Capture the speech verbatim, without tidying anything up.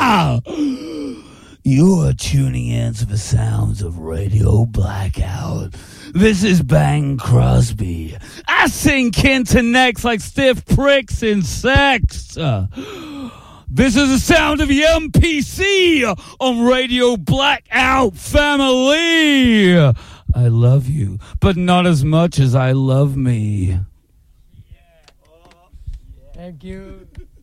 You are tuning in to the sounds of Radio Blackout. This is Bang Crosby. I sing Kenton next like stiff pricks in sex. Uh, this is the sound of the M P C on Radio Blackout Family. I love you, but not as much as I love me. Thank you.